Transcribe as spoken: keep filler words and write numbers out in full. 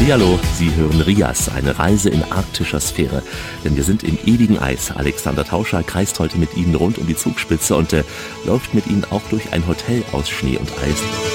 Hallihallo, Sie hören Rias, eine Reise in arktischer Sphäre. Denn wir sind im ewigen Eis. Alexander Tauscher kreist heute mit Ihnen rund um die Zugspitze und äh, läuft mit Ihnen auch durch ein Hotel aus Schnee und Eis.